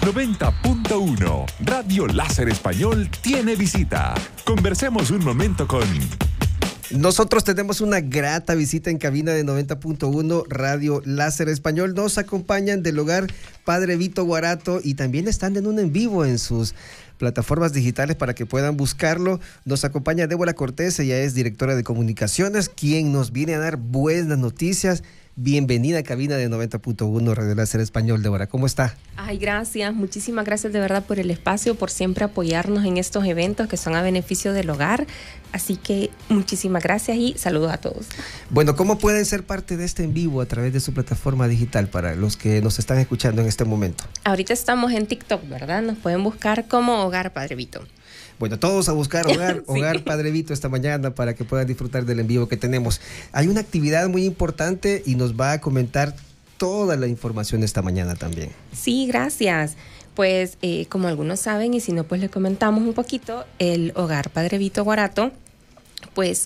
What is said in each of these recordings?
90.1 Radio Láser Español tiene visita. Conversemos un momento con... Nosotros tenemos una grata visita en cabina de 90.1 Radio Láser Español. Nos acompañan del hogar Padre Vito Guarato y también están en un en vivo en sus plataformas digitales para que puedan buscarlo. Nos acompaña Débora Cortés, ella es directora de comunicaciones, quien nos viene a dar buenas noticias. Bienvenida a cabina de 90.1 Radio Láser Español, Débora. ¿Cómo está? Ay, gracias. Muchísimas gracias de verdad por el espacio, por siempre apoyarnos en estos eventos que son a beneficio del hogar. Así que muchísimas gracias y saludos a todos. Bueno, ¿cómo pueden ser parte de este en vivo a través de su plataforma digital para los que nos están escuchando en este momento? Ahorita estamos en TikTok, ¿verdad? Nos pueden buscar como Hogar Padre Vito. Bueno, todos a buscar Hogar, Sí. Hogar Padre Vito esta mañana para que puedan disfrutar del en vivo que tenemos. Hay una actividad muy importante y nos va a comentar toda la información esta mañana también. Sí, gracias. Pues como algunos saben, y si no, pues le comentamos un poquito, el Hogar Padre Vito Guarato, pues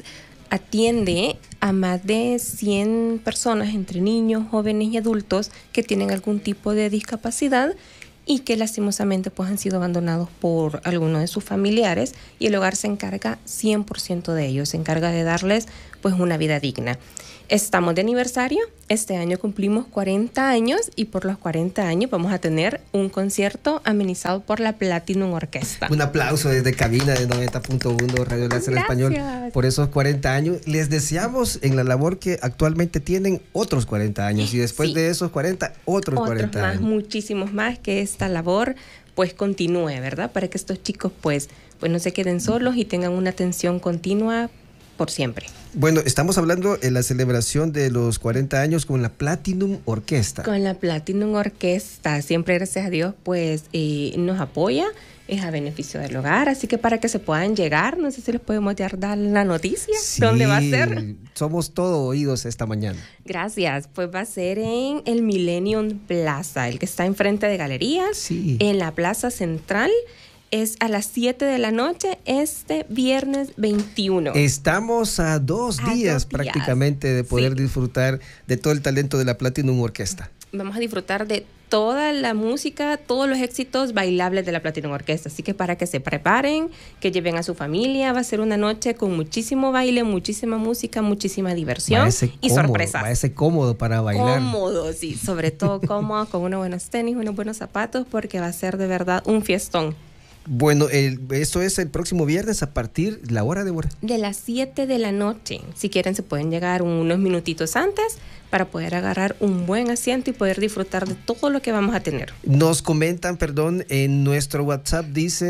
atiende a más de 100 personas, entre niños, jóvenes y adultos, que tienen algún tipo de discapacidad y que lastimosamente pues han sido abandonados por alguno de sus familiares, y el hogar se encarga 100% de ellos, se encarga de darles pues una vida digna. Estamos de aniversario, este año cumplimos 40 años y por los 40 años vamos a tener un concierto amenizado por la Platinum Orquesta. Un aplauso desde cabina de 90.1 Radio Láser Español por esos 40 años. Les deseamos en la labor que actualmente tienen otros 40 años y después de esos 40, otros 40 más, años. Muchísimos más, que esta labor pues continúe, ¿verdad? Para que estos chicos pues no se queden solos y tengan una atención continua por siempre. Bueno, estamos hablando en la celebración de los 40 años con la Platinum Orquesta. Con la Platinum Orquesta, siempre gracias a Dios pues nos apoya, es a beneficio del hogar, así que para que se puedan llegar, no sé si les podemos dar la noticia, sí, ¿dónde va a ser? Somos todo oídos esta mañana. Gracias, pues va a ser en el Millennium Plaza, el que está enfrente de Galerías, sí, en la Plaza Central. Es a las 7 de la noche este viernes 21. Estamos a dos días prácticamente de poder disfrutar de todo el talento de la Platinum Orquesta. Vamos a disfrutar de toda la música, todos los éxitos bailables de la Platinum Orquesta. Así que para que se preparen, que lleven a su familia, va a ser una noche con muchísimo baile, muchísima música, muchísima diversión y sorpresas. Va a ser cómodo para bailar. Cómodo, sí, sobre todo cómodo, con unos buenos tenis, unos buenos zapatos, porque va a ser de verdad un fiestón. Bueno, esto es el próximo viernes a partir de la hora de las 7 de la noche. Si quieren se pueden llegar unos minutitos antes para poder agarrar un buen asiento y poder disfrutar de todo lo que vamos a tener. Nos comentan, en nuestro WhatsApp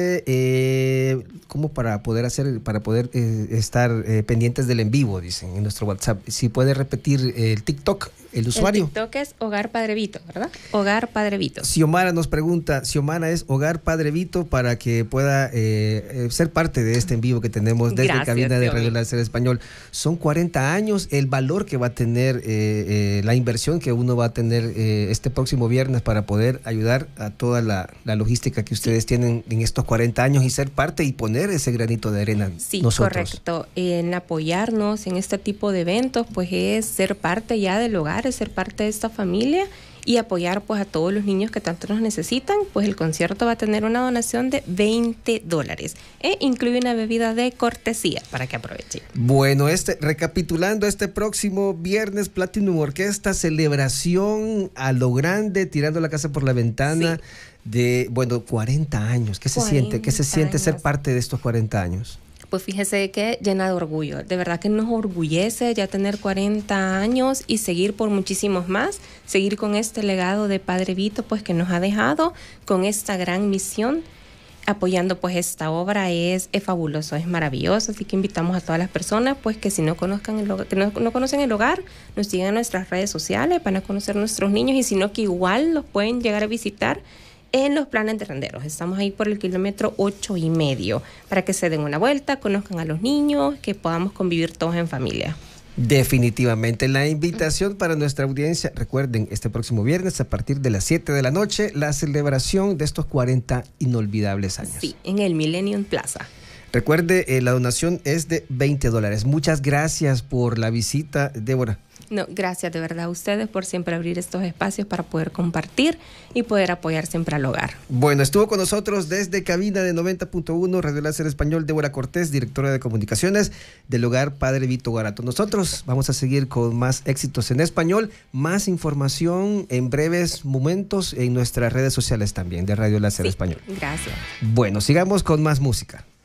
dice cómo para poder estar pendientes del en vivo, dicen en nuestro WhatsApp. Si puede repetir el TikTok, el usuario. El TikTok es Hogar Padre Vito, ¿verdad? Hogar Padre Vito. Xiomara nos pregunta, Xiomara es Hogar Padre Vito para que pueda ser parte de este en vivo que tenemos desde cabina de Radio Láser Español. Son 40 años, el valor que va a tener la inversión que uno va a tener este próximo viernes para poder ayudar a toda la logística que ustedes tienen en estos 40 años y ser parte y poner ese granito de arena. Sí, nosotros. Correcto. En apoyarnos en este tipo de eventos, pues es ser parte ya del hogar, es ser parte de esta familia y apoyar pues a todos los niños que tanto nos necesitan. Pues el concierto va a tener una donación de $20 e incluye una bebida de cortesía para que aprovechen. Bueno, recapitulando, este próximo viernes Platinum Orquesta, celebración a lo grande, tirando la casa por la ventana, de 40 años. ¿Qué se siente? ¿Qué se siente ser parte de estos 40 años? Pues fíjese que llena de orgullo, de verdad que nos orgullece ya tener 40 años y seguir por muchísimos más, seguir con este legado de Padre Vito pues que nos ha dejado con esta gran misión, apoyando pues esta obra es fabuloso, es maravilloso, así que invitamos a todas las personas pues que si no conozcan el hogar, que no conocen el hogar, nos sigan en nuestras redes sociales, van a conocer nuestros niños y si no que igual los pueden llegar a visitar en los Planes de Renderos. Estamos ahí por el kilómetro 8.5 para que se den una vuelta, conozcan a los niños, que podamos convivir todos en familia. Definitivamente la invitación para nuestra audiencia. Recuerden, este próximo viernes a partir de las 7 de la noche, la celebración de estos 40 inolvidables años. Sí, en el Millennium Plaza. Recuerde, la donación es de $20. Muchas gracias por la visita, Débora. No, gracias de verdad a ustedes por siempre abrir estos espacios para poder compartir y poder apoyar siempre al hogar. Bueno, estuvo con nosotros desde cabina de 90.1 Radio Láser Español, Débora Cortés, directora de comunicaciones del Hogar Padre Vito Guarato. Nosotros vamos a seguir con más éxitos en español, más información en breves momentos en nuestras redes sociales también de Radio Láser Español. Gracias. Bueno, sigamos con más música.